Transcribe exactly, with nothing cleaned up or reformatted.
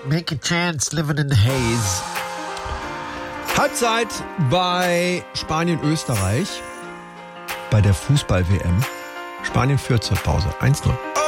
Make a chance, living in the haze. Halbzeit bei Spanien-Österreich bei der Fußball-W M. Spanien führt zur Pause eins null.